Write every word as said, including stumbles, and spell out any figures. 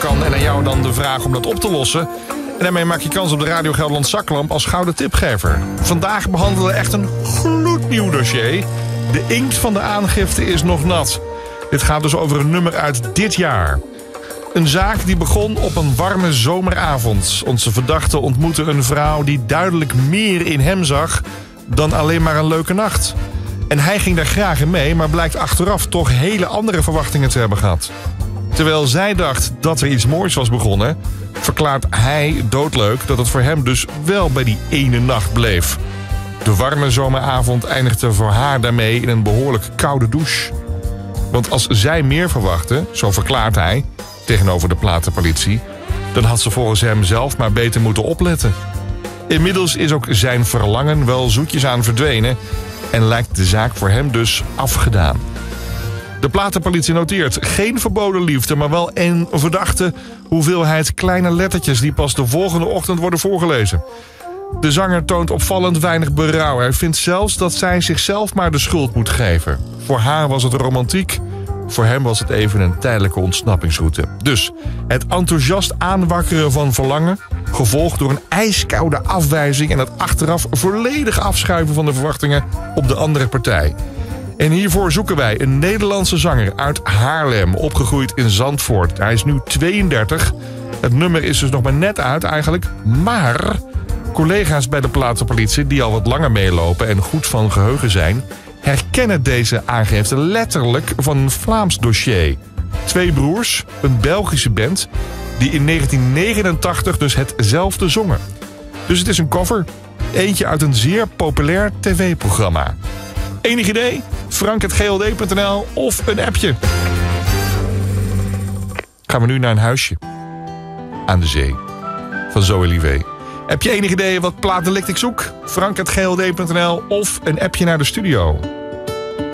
kan en aan jou dan de vraag om dat op te lossen. En daarmee maak je kans op de Radio Gelderland zaklamp als gouden tipgever. Vandaag behandelen we echt een gloednieuw dossier. De inkt van de aangifte is nog nat. Dit gaat dus over een nummer uit dit jaar. Een zaak die begon op een warme zomeravond. Onze verdachte ontmoette een vrouw die duidelijk meer in hem zag dan alleen maar een leuke nacht. En hij ging daar graag in mee, maar blijkt achteraf toch hele andere verwachtingen te hebben gehad. Terwijl zij dacht dat er iets moois was begonnen, verklaart hij doodleuk dat het voor hem dus wel bij die ene nacht bleef. De warme zomeravond eindigde voor haar daarmee in een behoorlijk koude douche. Want als zij meer verwachtte, zo verklaart hij tegenover de platenpolitie, dan had ze volgens hem zelf maar beter moeten opletten. Inmiddels is ook zijn verlangen wel zoetjes aan verdwenen en lijkt de zaak voor hem dus afgedaan. De platenpolitie noteert geen verboden liefde, maar wel een verdachte hoeveelheid kleine lettertjes die pas de volgende ochtend worden voorgelezen. De zanger toont opvallend weinig berouw. Hij vindt zelfs dat zij zichzelf maar de schuld moet geven. Voor haar was het romantiek, voor hem was het even een tijdelijke ontsnappingsroute. Dus het enthousiast aanwakkeren van verlangen, gevolgd door een ijskoude afwijzing en het achteraf volledig afschuiven van de verwachtingen op de andere partij. En hiervoor zoeken wij een Nederlandse zanger uit Haarlem, opgegroeid in Zandvoort. Hij is nu tweeëndertig. Het nummer is dus nog maar net uit eigenlijk, maar collega's bij de platenpolitie die al wat langer meelopen en goed van geheugen zijn, herkennen deze aangifte letterlijk van een Vlaams dossier. Twee broers, een Belgische band, die in negentien negenentachtig dus hetzelfde zongen. Dus het is een cover. Eentje uit een zeer populair tv-programma. Enig idee? frank at g l d punt n l of een appje. Gaan we nu naar een huisje. Aan de zee. Van Zoe Livet. Heb je enig idee wat plaat delict ik zoek? frank at g l d punt n l of een appje naar de studio.